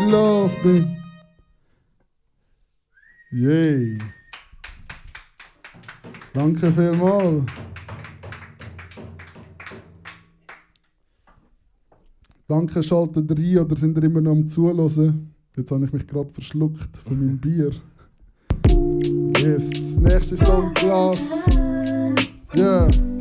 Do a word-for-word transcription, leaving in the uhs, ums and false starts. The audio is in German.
love me. Yay. Danke vielmals. Danke, schaltet rein oder sind ihr immer noch am Zuhören? Jetzt habe ich mich gerade verschluckt von meinem Bier. Yes, nächstes Song, Glas. Yeah.